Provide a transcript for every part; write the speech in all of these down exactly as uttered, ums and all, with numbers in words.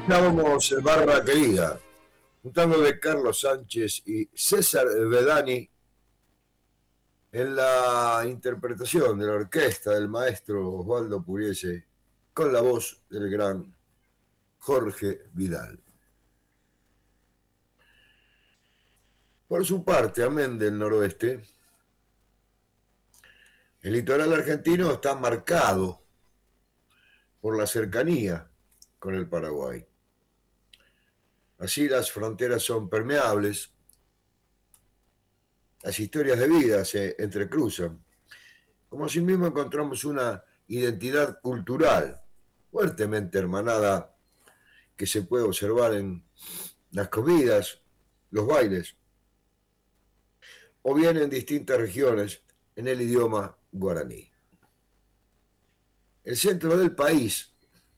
Escuchábamos Barra Querida, un tango de Carlos Sánchez y César Bedani en la interpretación de la orquesta del maestro Osvaldo Pugliese con la voz del gran Jorge Vidal. Por su parte, amén del noroeste, el litoral argentino está marcado por la cercanía con el Paraguay. Así las fronteras son permeables, las historias de vida se entrecruzan, como asimismo encontramos una identidad cultural fuertemente hermanada que se puede observar en las comidas, los bailes, o bien en distintas regiones en el idioma guaraní. El centro del país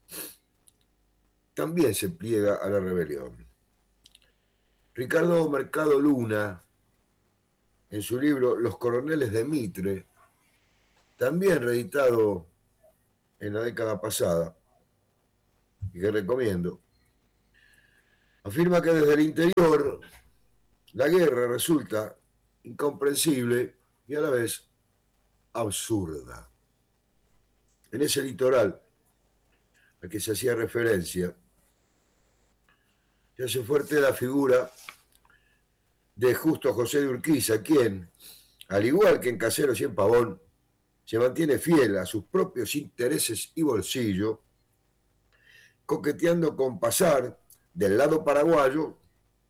también se pliega a la rebelión. Ricardo Mercado Luna, en su libro Los Coroneles de Mitre, también reeditado en la década pasada, y que recomiendo, afirma que desde el interior la guerra resulta incomprensible y a la vez absurda. En ese litoral al que se hacía referencia, se hace fuerte la figura de Justo José de Urquiza, quien, al igual que en Caseros y en Pavón, se mantiene fiel a sus propios intereses y bolsillo, coqueteando con pasar del lado paraguayo,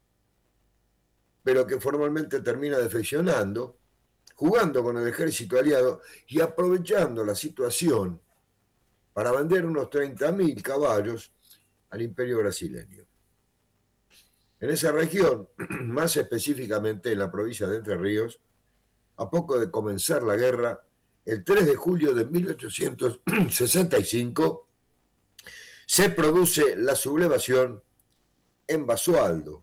pero que formalmente termina defeccionando, jugando con el ejército aliado y aprovechando la situación para vender unos treinta mil caballos al imperio brasileño. En esa región, más específicamente en la provincia de Entre Ríos, a poco de comenzar la guerra, el tres de julio de mil ochocientos sesenta y cinco, se produce la sublevación en Basualdo,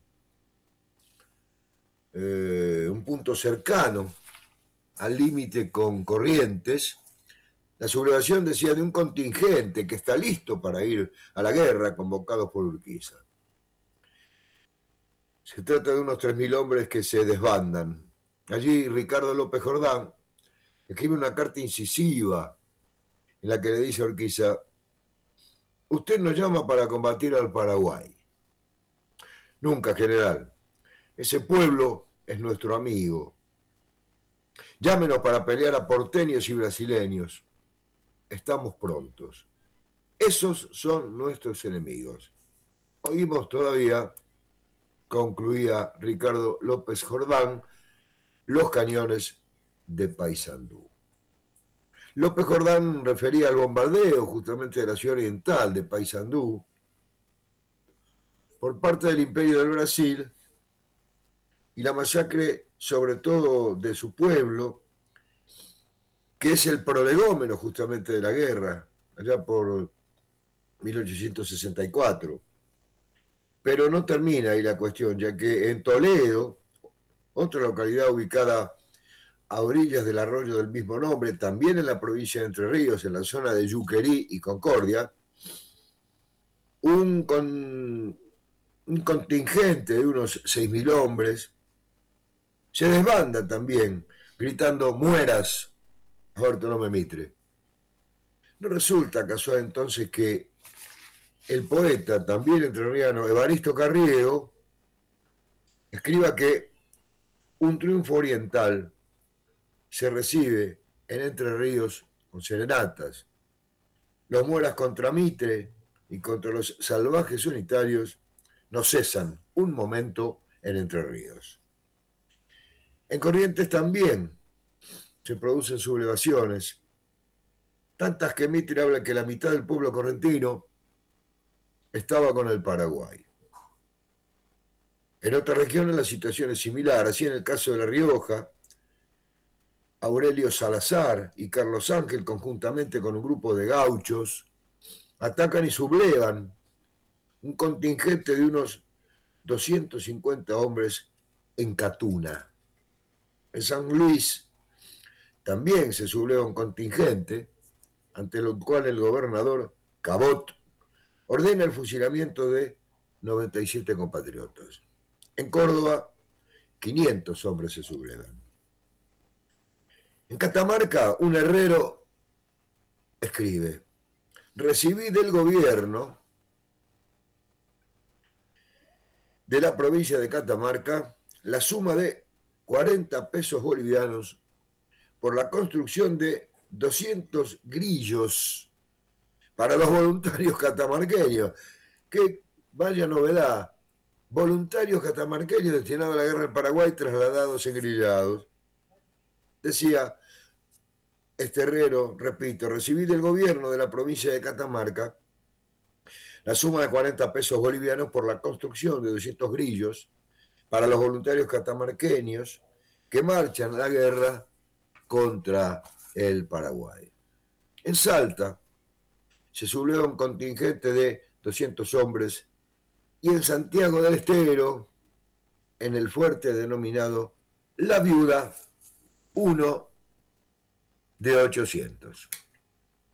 eh, un punto cercano al límite con Corrientes. La sublevación, decía, de un contingente que está listo para ir a la guerra, convocado por Urquiza. Se trata de unos tres mil hombres que se desbandan. Allí Ricardo López Jordán escribe una carta incisiva en la que le dice a Urquiza: usted nos llama para combatir al Paraguay. Nunca, general. Ese pueblo es nuestro amigo. Llámenos para pelear a porteños y brasileños. Estamos prontos. Esos son nuestros enemigos. Oímos todavía, concluía Ricardo López Jordán, los cañones de Paysandú. López Jordán refería al bombardeo justamente de la ciudad oriental de Paysandú por parte del Imperio del Brasil y la masacre sobre todo de su pueblo, que es el prolegómeno justamente de la guerra, allá por mil ochocientos sesenta y cuatro. Pero no termina ahí la cuestión, ya que en Toledo, otra localidad ubicada a orillas del arroyo del mismo nombre, también en la provincia de Entre Ríos, en la zona de Yuquerí y Concordia, un, con, un contingente de unos seis mil hombres se desbanda también, gritando mueras a Bartolomé Mitre. No resulta casual entonces que el poeta, también entrerriano, Evaristo Carriego, escriba que un triunfo oriental se recibe en Entre Ríos con serenatas. Los mueras contra Mitre y contra los salvajes unitarios no cesan un momento en Entre Ríos. En Corrientes también se producen sublevaciones, tantas que Mitre habla que la mitad del pueblo correntino estaba con el Paraguay. En otras regiones la situación es similar. Así en el caso de La Rioja, Aurelio Salazar y Carlos Ángel, conjuntamente con un grupo de gauchos, atacan y sublevan un contingente de unos doscientos cincuenta hombres en Catuna. En San Luis también se subleva un contingente, ante lo cual el gobernador Cabot ordena el fusilamiento de noventa y siete compatriotas. En Córdoba, quinientos hombres se sublevan. En Catamarca, un herrero escribe: recibí del gobierno de la provincia de Catamarca la suma de cuarenta pesos bolivianos por la construcción de doscientos grillos para los voluntarios catamarqueños. ¡Qué vaya novedad! Voluntarios catamarqueños destinados a la guerra del Paraguay trasladados engrillados. Decía este herrero, repito, recibí del gobierno de la provincia de Catamarca la suma de cuarenta pesos bolivianos por la construcción de doscientos grillos para los voluntarios catamarqueños que marchan a la guerra contra el Paraguay. En Salta se subleva un contingente de doscientos hombres y en Santiago del Estero, en el fuerte denominado La Viuda, uno de ochocientos.